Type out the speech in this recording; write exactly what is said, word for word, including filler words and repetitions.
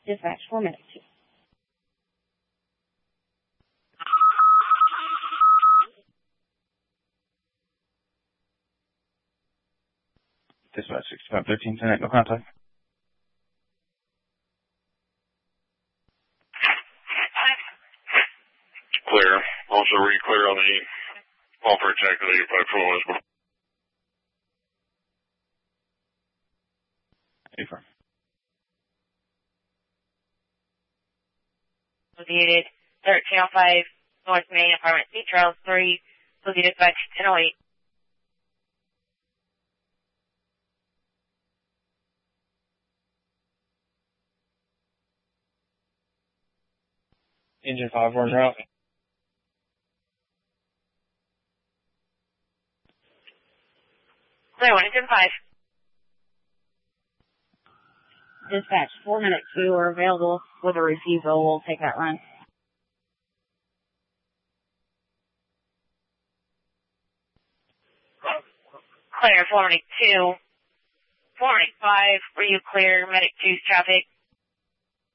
Dispatch four minutes. Dispatch sixty-five thirteen, ten eight, no contact. Clear. Also, were you clear on the offer check that you applied for was before? Affirm. Associated thirteen oh five North Main, apartment C, Charles three, Associated dispatch ten oh eight. Engine five, one route. Clear one, engine five. Dispatch four minutes two are available with a refusal. We'll take that run. Clear four minute two. four minute five, were you clear? Medic two's traffic.